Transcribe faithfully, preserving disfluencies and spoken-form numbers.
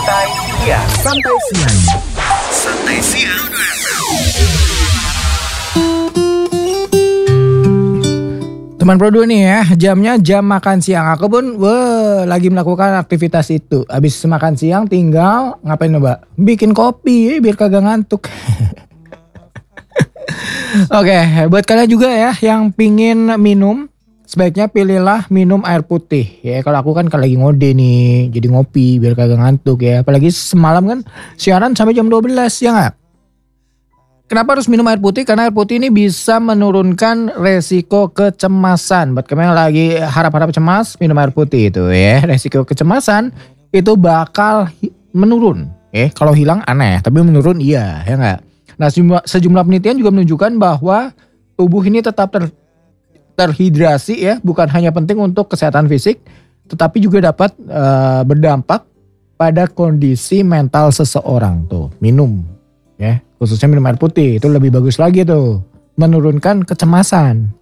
Santai Siang. Santai Siang. Santai Siang. Teman Bro nih ya, jamnya jam makan siang. Aku pun wah, lagi melakukan aktivitas itu. Habis makan siang tinggal ngapain coba? Bikin kopi biar kagak ngantuk. Oke, buat kalian juga ya yang pingin minum, sebaiknya pilihlah minum air putih. Ya kalau aku kan kalau lagi ngode nih, jadi ngopi biar kagak ngantuk ya. Apalagi semalam kan siaran sampai jam dua belas ya nggak? Kenapa harus minum air putih? Karena air putih ini bisa menurunkan resiko kecemasan. Buat kalian yang lagi harap-harap cemas, minum air putih itu ya. Resiko kecemasan itu bakal hi- menurun. Eh, kalau hilang aneh, tapi menurun iya, ya nggak? Nah, sejumlah, sejumlah penelitian juga menunjukkan bahwa tubuh ini tetap ter, terhidrasi ya, bukan hanya penting untuk kesehatan fisik, tetapi juga dapat uh, berdampak pada kondisi mental seseorang tuh. Minum ya, khususnya minum air putih itu lebih bagus lagi tuh, menurunkan kecemasan